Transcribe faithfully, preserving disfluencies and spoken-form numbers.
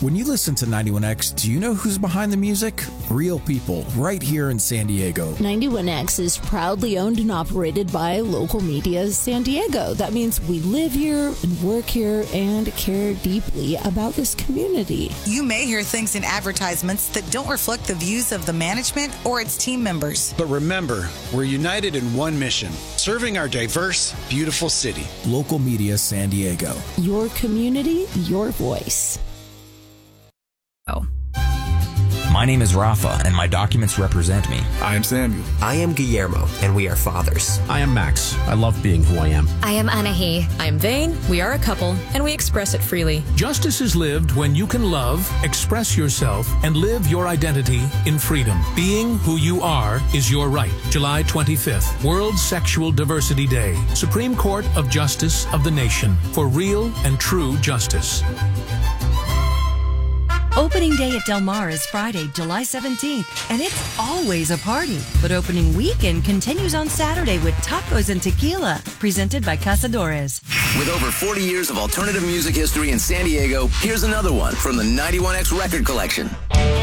When you listen to ninety-one X, do you know who's behind the music? Real people, right here in San Diego. ninety-one X is proudly owned and operated by Local Media San Diego. That means we live here and work here and care deeply about this community. You may hear things in advertisements that don't reflect the views of the management or its team members. But remember, we're united in one mission, serving our diverse, beautiful city. Local Media San Diego. Your community, your voice. Oh. My name is Rafa, and my documents represent me. I am Samuel. I am Guillermo, and we are fathers. I am Max. I love being who I am. I am Anahi. I am Vane. We are a couple, and we express it freely. Justice is lived when you can love, express yourself, and live your identity in freedom. Being who you are is your right. July twenty-fifth, World Sexual Diversity Day. Supreme Court of Justice of the Nation for real and true justice. Opening day at Del Mar is Friday, July seventeenth, and it's always a party. But opening weekend continues on Saturday with tacos and tequila, presented by Cazadores. With over forty years of alternative music history in San Diego, here's another one from the ninety-one X Record Collection.